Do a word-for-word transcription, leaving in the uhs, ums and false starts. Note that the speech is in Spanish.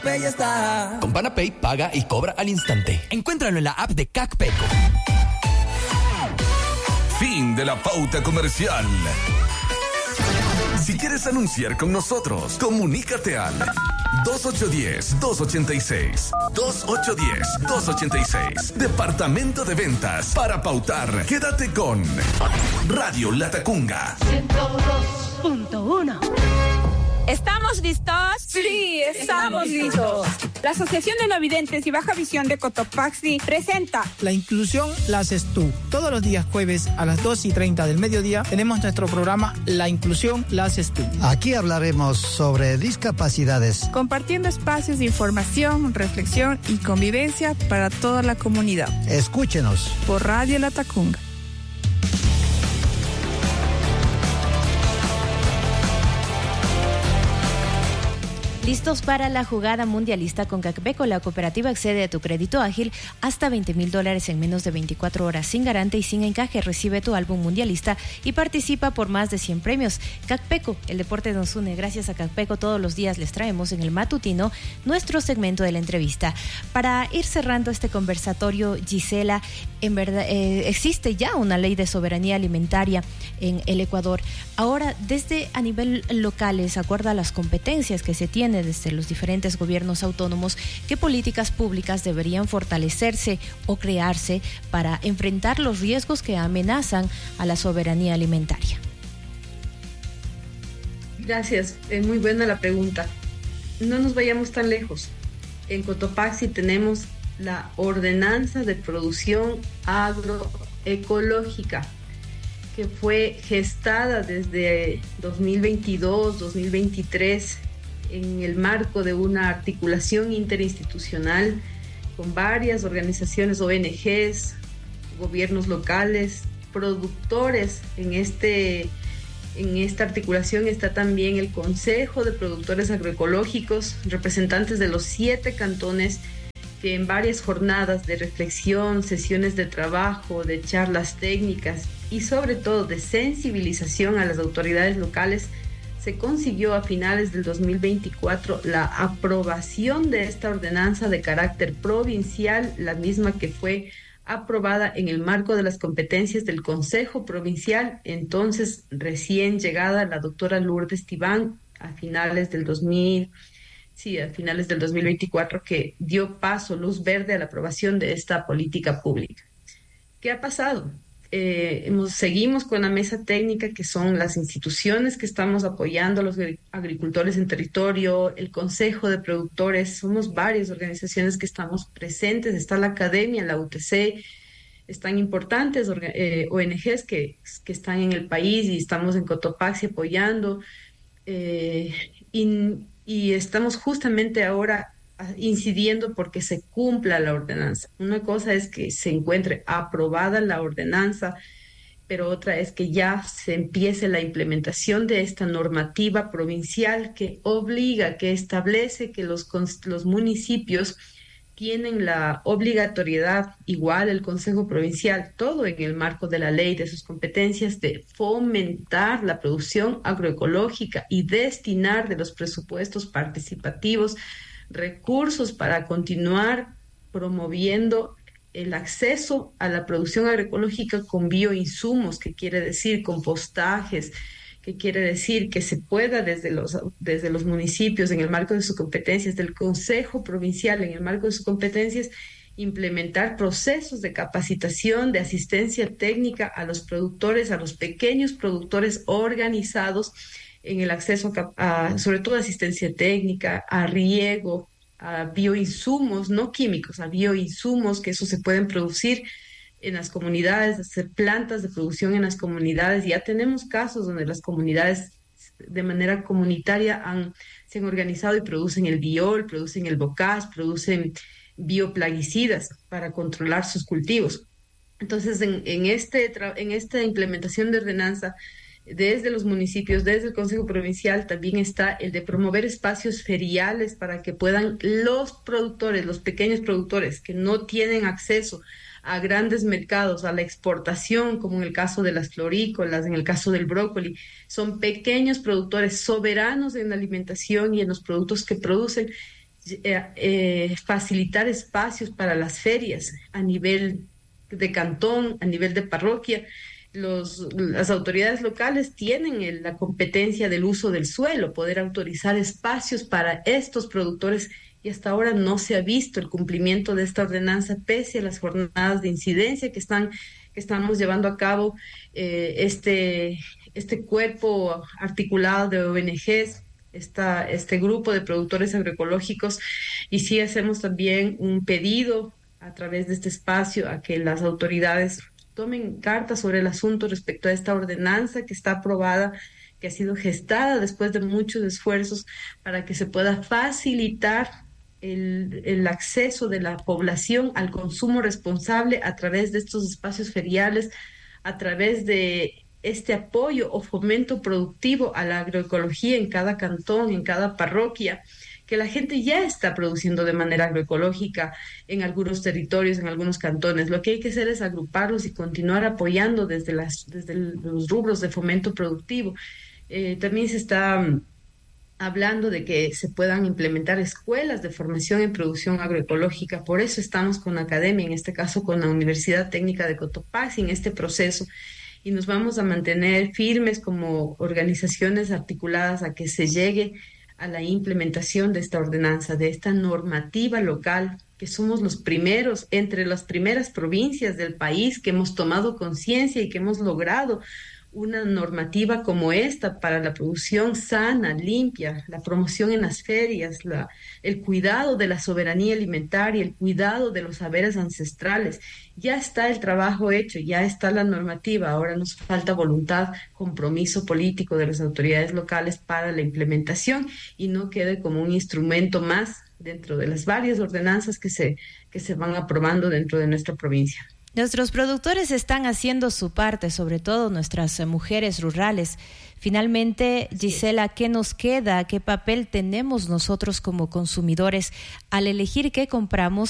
Pay está. Con Panapay paga y cobra al instante. Encuéntralo en la app de CacPeco. Fin de la pauta comercial. Si quieres anunciar con nosotros, comunícate al dos ocho uno cero, dos ocho seis. dos ocho uno cero, dos ocho seis. Departamento de Ventas. Para pautar, quédate con Radio Latacunga. ciento dos punto uno. ¿Estamos listos? Sí, estamos listos. La Asociación de Novidentes y Baja Visión de Cotopaxi presenta La inclusión la haces tú. Todos los días jueves a las dos y treinta del mediodía tenemos nuestro programa La inclusión la haces tú. Aquí hablaremos sobre discapacidades, compartiendo espacios de información, reflexión y convivencia para toda la comunidad. Escúchenos por Radio Latacunga. Listos para la jugada mundialista con CacPeco. La cooperativa accede a tu crédito ágil hasta veinte mil dólares en menos de veinticuatro horas sin garante y sin encaje. Recibe tu álbum mundialista y participa por más de cien premios. CacPeco, el deporte nos une. Gracias a CacPeco todos los días les traemos en el matutino nuestro segmento de la entrevista. Para ir cerrando este conversatorio, Gisela, en verdad eh, existe ya una ley de soberanía alimentaria en el Ecuador. Ahora, desde a nivel local, ¿se acuerda las competencias que se tienen desde los diferentes gobiernos autónomos? ¿Qué políticas públicas deberían fortalecerse o crearse para enfrentar los riesgos que amenazan a la soberanía alimentaria? Gracias, es muy buena la pregunta. No nos vayamos tan lejos. En Cotopaxi tenemos la Ordenanza de Producción Agroecológica, que fue gestada desde dos mil veintidós, dos mil veintitrés, en el marco de una articulación interinstitucional con varias organizaciones, O N Ges, gobiernos locales, productores. En, este, en esta articulación está también el Consejo de Productores Agroecológicos, representantes de los siete cantones, que en varias jornadas de reflexión, sesiones de trabajo, de charlas técnicas y sobre todo de sensibilización a las autoridades locales, se consiguió a finales del dos mil veinticuatro la aprobación de esta ordenanza de carácter provincial, la misma que fue aprobada en el marco de las competencias del Consejo Provincial, entonces recién llegada la doctora Lourdes Tibán a finales del dos mil, sí, a finales del dos mil veinticuatro, que dio paso, luz verde a la aprobación de esta política pública. ¿Qué ha pasado? Eh, hemos, seguimos con la mesa técnica, que son las instituciones que estamos apoyando a los agricultores en territorio, el Consejo de Productores, somos varias organizaciones que estamos presentes, está la academia, la U T C, están importantes eh, O N Ges que, que están en el país y estamos en Cotopaxi apoyando, eh, y, y estamos justamente ahora incidiendo porque se cumpla la ordenanza. Una cosa es que se encuentre aprobada la ordenanza, pero otra es que ya se empiece la implementación de esta normativa provincial que obliga, que establece que los, los municipios tienen la obligatoriedad, igual el Consejo Provincial, todo en el marco de la ley, de sus competencias, de fomentar la producción agroecológica y destinar de los presupuestos participativos recursos para continuar promoviendo el acceso a la producción agroecológica con bioinsumos, que quiere decir compostajes, que quiere decir que se pueda desde los, desde los municipios, en el marco de sus competencias, del Consejo Provincial, en el marco de sus competencias, implementar procesos de capacitación, de asistencia técnica a los productores, a los pequeños productores organizados, en el acceso a, a, sobre todo, asistencia técnica, a riego, a bioinsumos, no químicos, a bioinsumos, que eso se pueden producir en las comunidades, hacer plantas de producción en las comunidades. Ya tenemos casos donde las comunidades de manera comunitaria han, se han organizado y producen el biol, producen el bocage, producen bioplaguicidas para controlar sus cultivos. Entonces, en, en, este, en esta implementación de ordenanza, desde los municipios, desde el Consejo Provincial, también está el de promover espacios feriales para que puedan los productores, los pequeños productores que no tienen acceso a grandes mercados, a la exportación, como en el caso de las florícolas, en el caso del brócoli, son pequeños productores soberanos en la alimentación y en los productos que producen, eh, eh, facilitar espacios para las ferias a nivel de cantón, a nivel de parroquia. Los, las autoridades locales tienen el, la competencia del uso del suelo, poder autorizar espacios para estos productores, y hasta ahora no se ha visto el cumplimiento de esta ordenanza pese a las jornadas de incidencia que están que estamos llevando a cabo eh, este, este cuerpo articulado de O N Ges, esta, este grupo de productores agroecológicos, y sí hacemos también un pedido a través de este espacio a que las autoridades tomen cartas sobre el asunto respecto a esta ordenanza que está aprobada, que ha sido gestada después de muchos esfuerzos para que se pueda facilitar el, el acceso de la población al consumo responsable a través de estos espacios feriales, a través de este apoyo o fomento productivo a la agroecología en cada cantón, en cada parroquia, que la gente ya está produciendo de manera agroecológica en algunos territorios, en algunos cantones. Lo que hay que hacer es agruparlos y continuar apoyando desde, las, desde los rubros de fomento productivo. Eh, también se está um, hablando de que se puedan implementar escuelas de formación en producción agroecológica. Por eso estamos con la academia, en este caso con la Universidad Técnica de Cotopaxi, en este proceso. Y nos vamos a mantener firmes como organizaciones articuladas a que se llegue a la implementación de esta ordenanza, de esta normativa local, que somos los primeros, entre las primeras provincias del país que hemos tomado conciencia y que hemos logrado una normativa como esta para la producción sana, limpia, la promoción en las ferias, la, el cuidado de la soberanía alimentaria, el cuidado de los saberes ancestrales. Ya está el trabajo hecho, ya está la normativa, ahora nos falta voluntad, compromiso político de las autoridades locales para la implementación y no quede como un instrumento más dentro de las varias ordenanzas que se, que se van aprobando dentro de nuestra provincia. Nuestros productores están haciendo su parte, sobre todo nuestras mujeres rurales. Finalmente, Gisela, ¿qué nos queda? ¿Qué papel tenemos nosotros como consumidores al elegir qué compramos